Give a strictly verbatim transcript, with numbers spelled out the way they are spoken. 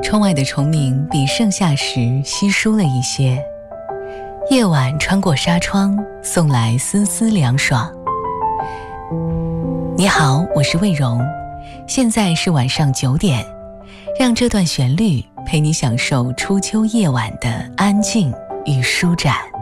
窗外的虫鸣比盛夏时稀疏了一些，夜晚穿过纱窗，送来丝丝凉爽。你好，我是魏荣，现在是晚上九点，让这段旋律陪你享受初秋夜晚的安静与舒展。